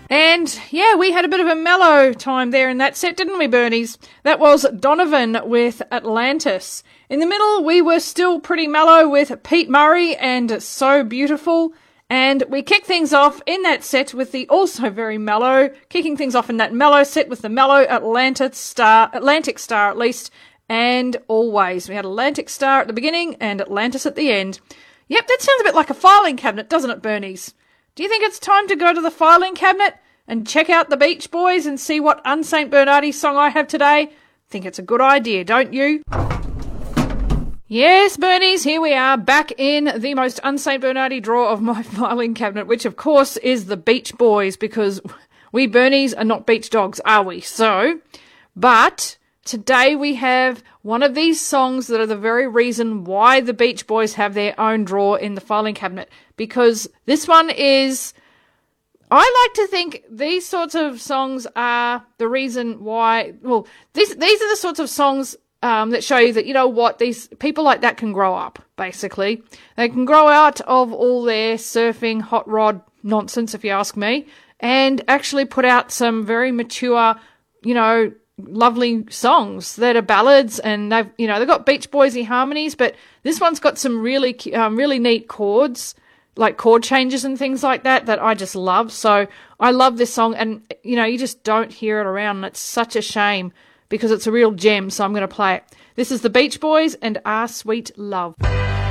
And yeah, we had a bit of a mellow time there in that set, didn't we, Bernies? That was Donovan with Atlantis. In the middle, we were still pretty mellow with Pete Murray and So Beautiful. And we kicked things off in that set with the also very mellow, kicking things off in that mellow set with the mellow Atlantic Star at least, and Always. We had Atlantic Star at the beginning and Atlantis at the end. Yep, that sounds a bit like a filing cabinet, doesn't it, Bernies? Do you think it's time to go to the filing cabinet and check out the Beach Boys and see what Un-Saint Bernardi song I have today? Think it's a good idea, don't you? Yes, Bernies, here we are, back in the most Un-Saint Bernardi drawer of my filing cabinet, which of course is the Beach Boys, because we Bernies are not beach dogs, are we? So, but today we have one of these songs that are the very reason why the Beach Boys have their own drawer in the filing cabinet, because this one is... I like to think these sorts of songs are the reason why... Well, these are the sorts of songs... that show you that, you know what, these people like that can grow up, basically. They can grow out of all their surfing, hot rod nonsense, if you ask me, and actually put out some very mature, you know, lovely songs that are ballads, and they've got Beach Boysy harmonies, but this one's got some really, really neat chords, like chord changes and things like that I just love. So I love this song, and, you know, you just don't hear it around, and it's such a shame, because it's a real gem, so I'm going to play it. This is the Beach Boys and Our Sweet Love.